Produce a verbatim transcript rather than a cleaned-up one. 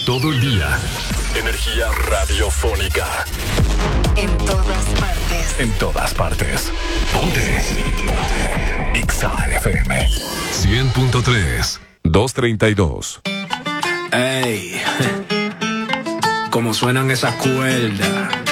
todo el día. Energía radiofónica. En todas partes. En todas partes. Ponte. Exa F M. cien punto tres. doscientos treinta y dos. Ey, como suenan esas cuerdas.